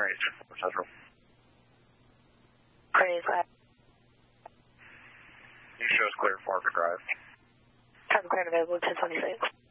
range, Central. Praise that. You show us clear for Market Drive. Traffic clear available 1026.